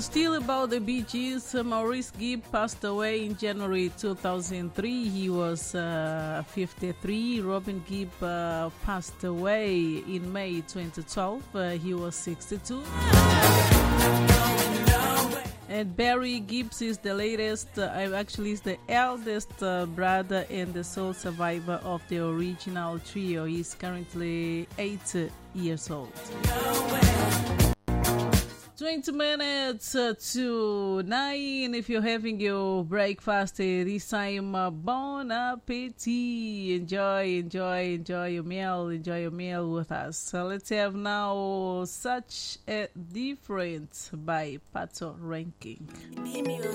Still about the Bee Gees, Maurice Gibb passed away in January 2003. He was 53. Robin Gibb passed away in May 2012. He was 62. And Barry Gibbs is the latest, actually is the eldest brother and the sole survivor of the original trio. He's currently 8 years old. 20 minutes to 9. If you're having your breakfast this time, bon appetit. Enjoy your meal. Enjoy your meal with us. So let's have now Such a Difference by Pato Ranking.